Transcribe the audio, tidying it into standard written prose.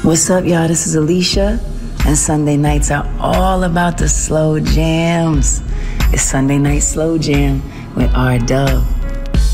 What's up, y'all? This is Alicia, and Sunday nights are all about the slow jams. It's Sunday Night Slow Jam with R Dub.